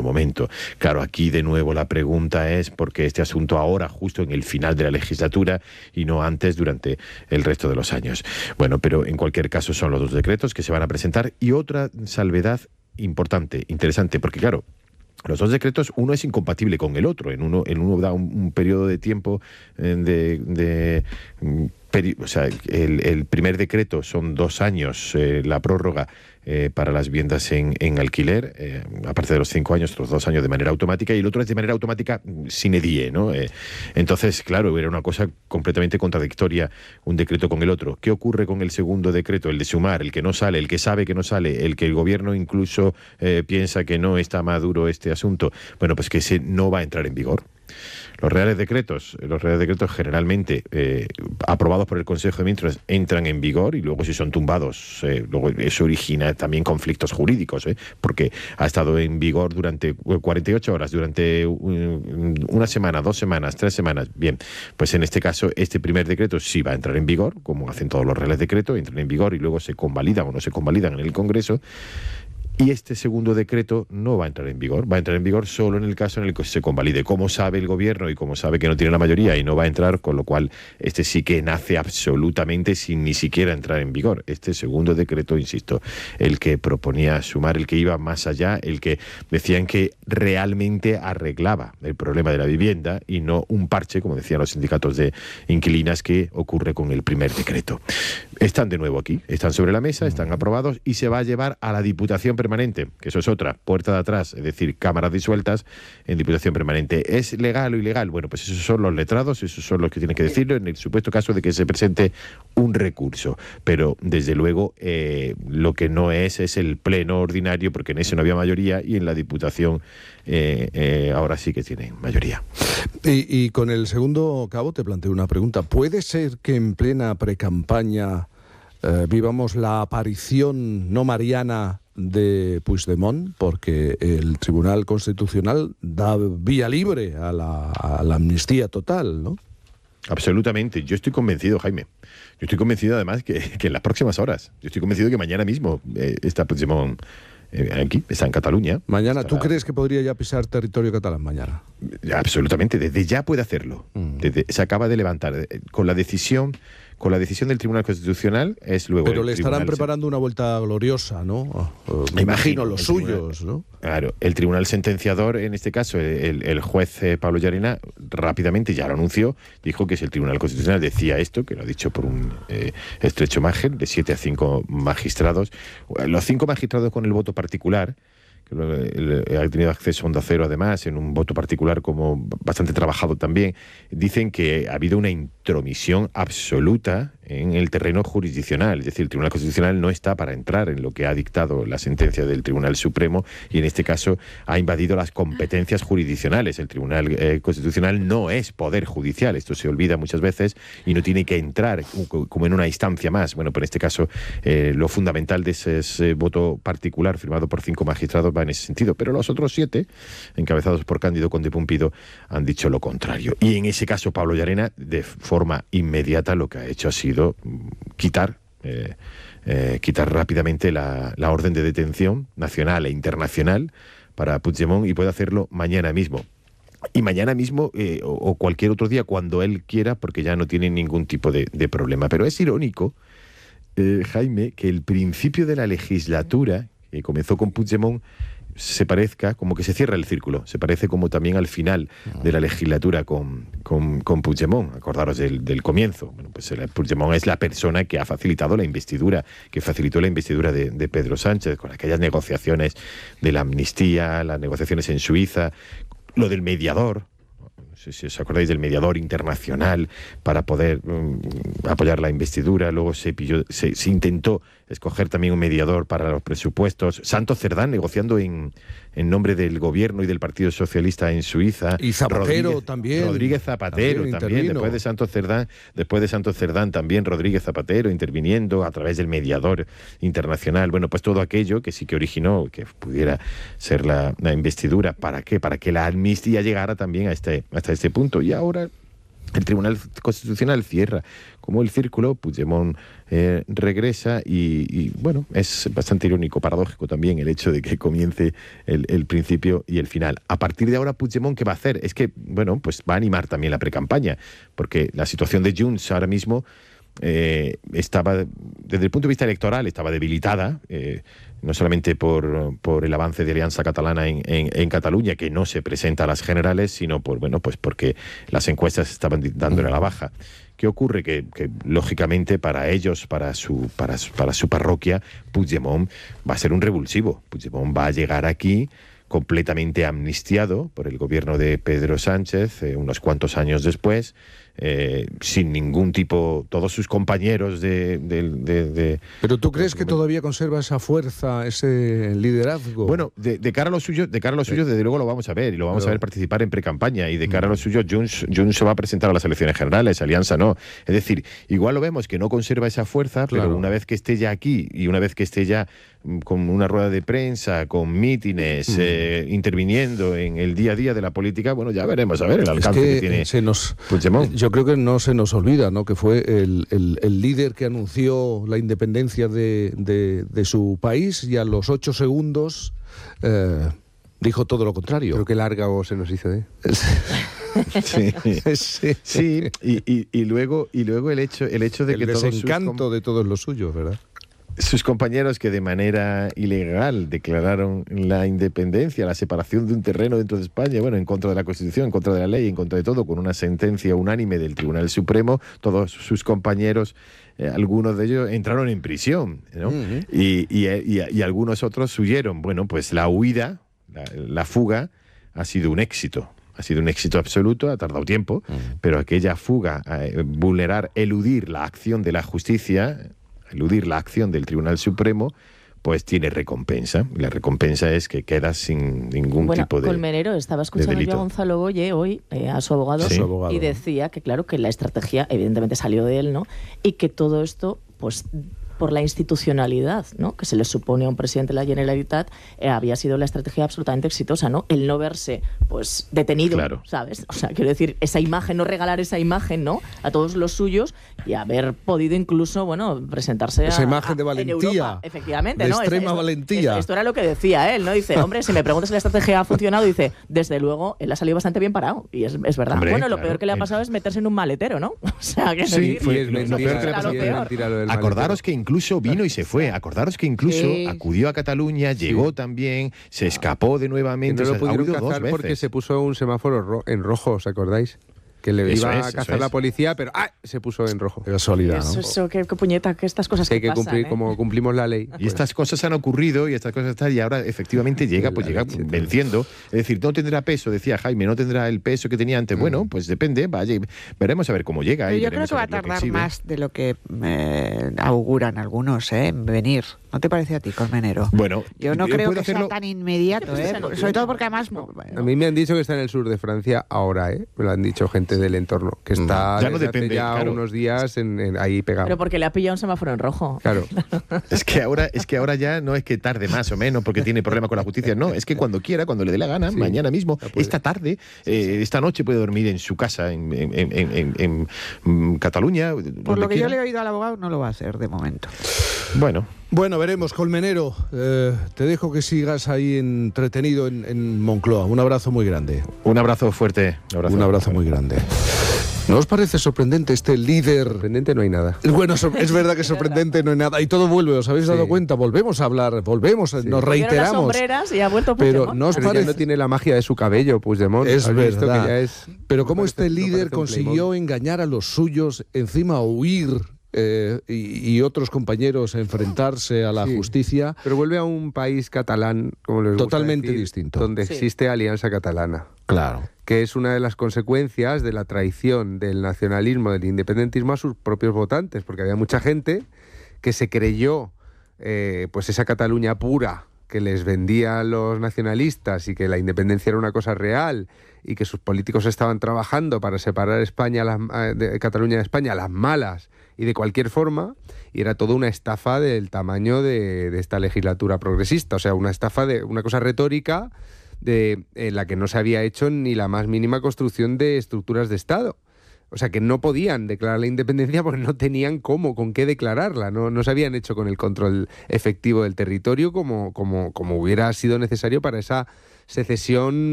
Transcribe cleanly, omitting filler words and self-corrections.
momento. Claro, aquí de nuevo la pregunta es por qué este asunto ahora, justo en el final de la legislatura, y no antes durante el resto de los años. Bueno, pero en cualquier caso son los dos decretos que se van a presentar. Y otra salvedad importante, interesante, porque claro, los dos decretos, uno es incompatible con el otro. En uno da un periodo de tiempo o sea, el primer decreto son 2 años, la prórroga para las viviendas en alquiler, aparte de los 5 años, otros 2 años de manera automática, y el otro es de manera automática sine die, ¿no? Entonces, claro, era una cosa completamente contradictoria un decreto con el otro. ¿Qué ocurre con el segundo decreto, el de sumar, el que no sale, el que sabe que no sale, el que el gobierno incluso piensa que no está maduro este asunto? Bueno, pues que ese no va a entrar en vigor. Los reales decretos generalmente aprobados por el Consejo de Ministros entran en vigor, y luego si son tumbados, luego eso origina también conflictos jurídicos, porque ha estado en vigor durante 48 horas, durante una semana, 2 semanas, 3 semanas. Bien, pues en este caso este primer decreto sí va a entrar en vigor, como hacen todos los reales decretos, entran en vigor y luego se convalidan o no se convalidan en el Congreso. Y este segundo decreto no va a entrar en vigor. Va a entrar en vigor solo en el caso en el que se convalide. Como sabe el gobierno y como sabe que no tiene la mayoría y no va a entrar, con lo cual este sí que nace absolutamente sin ni siquiera entrar en vigor. Este segundo decreto, insisto, el que proponía sumar, el que iba más allá, el que decían que realmente arreglaba el problema de la vivienda y no un parche, como decían los sindicatos de inquilinas, que ocurre con el primer decreto. Están de nuevo aquí, están sobre la mesa, están aprobados y se va a llevar a la Diputación Permanente, que eso es otra, puerta de atrás, es decir, cámaras disueltas en Diputación Permanente. ¿Es legal o ilegal? Bueno, pues esos son los letrados, esos son los que tienen que decirlo en el supuesto caso de que se presente un recurso. Pero, desde luego, lo que no es el pleno ordinario, porque en ese no había mayoría, y en la Diputación ahora sí que tienen mayoría. Y con el segundo cabo te planteo una pregunta. ¿Puede ser que en plena precampaña vivamos la aparición no mariana de Puigdemont, porque el Tribunal Constitucional da vía libre a la amnistía total, ¿no? Absolutamente. Yo estoy convencido, Jaime. Yo estoy convencido, además, que en las próximas horas. Yo estoy convencido que mañana mismo está Puigdemont aquí, está en Cataluña. Mañana, ¿tú crees que podría ya pisar territorio catalán mañana? Absolutamente. Desde ya puede hacerlo. Se acaba de levantar. Con la decisión del Tribunal Constitucional es luego... Pero le estarán preparando una vuelta gloriosa, ¿no? Me imagino los suyos, ¿no? Claro, el tribunal sentenciador, en este caso, el juez Pablo Llarena, rápidamente ya lo anunció, dijo que si el Tribunal Constitucional decía esto, que lo ha dicho por un estrecho margen, de 7 a 5 magistrados, los 5 magistrados con el voto particular, que ha tenido acceso a Onda Cero, además, en un voto particular como bastante trabajado también, dicen que ha habido una intromisión absoluta en el terreno jurisdiccional. Es decir, el Tribunal Constitucional no está para entrar en lo que ha dictado la sentencia del Tribunal Supremo, y en este caso ha invadido las competencias jurisdiccionales. El Tribunal Constitucional no es poder judicial, esto se olvida muchas veces, y no tiene que entrar como en una instancia más. Bueno, pero en este caso lo fundamental de ese voto particular firmado por 5 magistrados va en ese sentido, pero los otros 7, encabezados por Cándido Conde Pumpido, han dicho lo contrario. Y en ese caso Pablo Llarena, de forma inmediata, lo que ha hecho ha sido quitar rápidamente la orden de detención nacional e internacional para Puigdemont, y puede hacerlo mañana mismo. Y mañana mismo o cualquier otro día, cuando él quiera, porque ya no tiene ningún tipo de problema. Pero es irónico, Jaime, que el principio de la legislatura, que comenzó con Puigdemont, se parezca, como que se cierra el círculo, se parece como también al final de la legislatura con Puigdemont. Acordaros del comienzo. Bueno, pues Puigdemont es la persona que ha facilitado la investidura, que facilitó la investidura de Pedro Sánchez, con aquellas negociaciones de la amnistía, las negociaciones en Suiza, lo del mediador. No sé si os acordáis del mediador internacional para poder apoyar la investidura. Luego se intentó escoger también un mediador para los presupuestos. Santos Cerdán negociando en nombre del gobierno y del Partido Socialista en Suiza. Y Zapatero también. Rodríguez Zapatero también después de Santos Cerdán también Rodríguez Zapatero interviniendo a través del mediador internacional. Bueno, pues todo aquello que sí que originó que pudiera ser la investidura. ¿Para qué? Para que la amnistía llegara también hasta este punto. Y ahora el Tribunal Constitucional cierra como el círculo, Puigdemont regresa y bueno, es bastante irónico, paradójico también el hecho de que comience el principio y el final. A partir de ahora, Puigdemont, ¿qué va a hacer? Es que, bueno, pues va a animar también la precampaña, porque la situación de Junts ahora mismo estaba, desde el punto de vista electoral, estaba debilitada, no solamente por el avance de Alianza Catalana en Cataluña, que no se presenta a las generales, sino pues porque las encuestas estaban dándole a la baja. ¿Qué ocurre? Que lógicamente para ellos, para su parroquia, Puigdemont va a ser un revulsivo. Puigdemont va a llegar aquí completamente amnistiado por el gobierno de Pedro Sánchez, unos cuantos años después, sin ningún tipo, todos sus compañeros de ¿Pero tú crees que todavía conserva esa fuerza, ese liderazgo? Bueno, de cara a los suyos, desde luego lo vamos a ver, y lo vamos a ver participar en precampaña, y de cara a los suyos, Junts se va a presentar a las elecciones generales, Alianza no. Es decir, igual lo vemos que no conserva esa fuerza, pero una vez que esté ya aquí, y una vez que esté ya con una rueda de prensa, con mítines, interviniendo en el día a día de la política, bueno, ya veremos, a ver el alcance que tiene Puigdemont. Yo creo que no se nos olvida, ¿no?, que fue el líder que anunció la independencia de su país, y a los 8 segundos dijo todo lo contrario. Creo que largo se nos hizo, ¿eh? Sí. Y luego el hecho de que desencanto de todos los suyos, ¿verdad? Sus compañeros que de manera ilegal declararon la independencia, la separación de un terreno dentro de España, bueno, en contra de la Constitución, en contra de la ley, en contra de todo, con una sentencia unánime del Tribunal Supremo, todos sus compañeros, algunos de ellos entraron en prisión, ¿no? Y algunos otros huyeron. Bueno, pues la huida, la fuga, ha sido un éxito. Ha sido un éxito absoluto, ha tardado tiempo, pero aquella fuga, eludir la acción de la justicia, eludir la acción del Tribunal Supremo, pues tiene recompensa. La recompensa es que quedas sin ningún tipo de Colmenero, estaba escuchando yo a Gonzalo Goye hoy, a su abogado, ¿Sí? Y decía que claro, que la estrategia evidentemente salió de él, ¿no? Y que todo esto, pues por la institucionalidad, ¿no?, que se le supone a un presidente de la Generalitat, había sido la estrategia absolutamente exitosa, ¿no? El no verse, pues, detenido, claro, ¿sabes? O sea, quiero decir, esa imagen, no regalar esa imagen, ¿no?, a todos los suyos, y haber podido incluso, bueno, presentarse esa imagen de valentía, en Europa, efectivamente, de ¿no? extrema valentía. Esto era lo que decía él, ¿no? Dice, hombre, si me preguntas si la estrategia ha funcionado, dice, desde luego, él ha salido bastante bien parado, y es verdad. Hombre, bueno, lo peor que le ha pasado es meterse en un maletero, ¿no? O sea, que sí, fue lo peor que le ha pasado. Acordaros que incluso vino y se fue. Acordaros que incluso acudió a Cataluña, llegó también, se escapó de nuevamente. Que no lo pudieron cazar porque se puso un semáforo en rojo, ¿os acordáis? Que le iba a cazar la policía, pero se puso en rojo. De casualidad, ¿no? Eso, qué puñeta, que estas cosas que hay que pasan, cumplir, como cumplimos la ley. Y estas cosas han ocurrido, y estas cosas están, y ahora efectivamente llega venciendo. Es decir, no tendrá peso, decía Jaime, no tendrá el peso que tenía antes. Bueno, pues depende, vaya, veremos a ver cómo llega. Pero yo creo que va a tardar más de lo que auguran algunos, en venir. ¿No te parece a ti, Colmenero? Bueno, yo no creo que sea tan inmediato, sobre todo porque además... A mí me han dicho que está en el sur de Francia ahora, me lo han dicho gente del entorno, que está ya no depende, hace unos días ahí pegado. Pero porque le ha pillado un semáforo en rojo. Claro. Es que ahora ya no es que tarde más o menos porque tiene problema con la justicia, no, es que cuando quiera, cuando le dé la gana, mañana mismo, esta tarde, esta noche puede dormir en su casa en Cataluña. Por lo que yo le he oído al abogado, no lo va a hacer de momento. Bueno, veremos, Colmenero. Te dejo que sigas ahí entretenido en Moncloa. Un abrazo muy grande. Un abrazo fuerte. Un abrazo muy grande. ¿No os parece sorprendente este líder? Sorprendente no hay nada. Bueno, es verdad que sorprendente no hay nada. Y todo vuelve, ¿os habéis dado cuenta? Volvemos a hablar, nos reiteramos. Las sombreras y ha vuelto pero no os parece... no tiene la magia de su cabello, Puigdemont. Es verdad. Que pero cómo este líder consiguió engañar a los suyos, encima huir... y otros compañeros enfrentarse a la justicia. Pero vuelve a un país catalán, como les gusta totalmente decir, distinto, donde existe Alianza Catalana. Claro. Que es una de las consecuencias de la traición del nacionalismo, del independentismo a sus propios votantes, porque había mucha gente que se creyó pues esa Cataluña pura que les vendía a los nacionalistas y que la independencia era una cosa real y que sus políticos estaban trabajando para separar de Cataluña de España a las malas y de cualquier forma, y era toda una estafa del tamaño de esta legislatura progresista, o sea, una estafa de una cosa retórica en la que no se había hecho ni la más mínima construcción de estructuras de Estado. O sea, que no podían declarar la independencia porque no tenían con qué declararla, no se habían hecho con el control efectivo del territorio como hubiera sido necesario para esa secesión